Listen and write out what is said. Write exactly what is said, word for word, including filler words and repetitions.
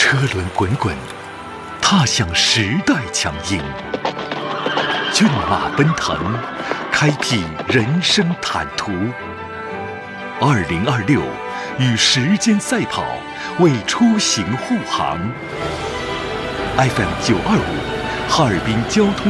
车轮滚滚，踏向时代强音。骏马奔腾，开辟人生坦途。二零二六，与时间赛跑，为出行护航。F M 九二五，哈尔滨交通